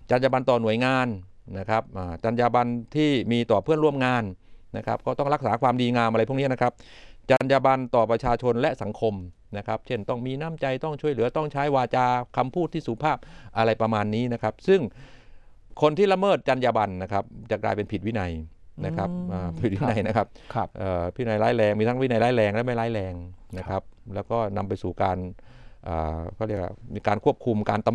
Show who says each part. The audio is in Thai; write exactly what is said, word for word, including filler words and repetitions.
Speaker 1: จรรยาบรรณต่อหน่วยงานนะครับจรรยาบรรณที่มีต่อเพื่อนร่วมงานนะครับก็ต้องรักษาความดีงามอะไรพวกนี้นะครับจรรยาบรรณต่อประชาชนและสังคมนะครับเช่นต้องมีน้ำใจต้องช่วยเหลือต้องใช้วาจาคำพูดที่สุภาพอะไรประมาณนี้นะครับซึ่งคนที่ละเมิดจรรยาบรรณนะครับจะกลายเป็นผิดวินัยนะครับผิดวินัยนะครับวินัยร้ายแรงมีทั้งวินัยร้ายแรงและไม่ร้ายแรงนะครับแล้วก็นำไปสู่การเขาเรียกว่ามีการควบคุมการตำ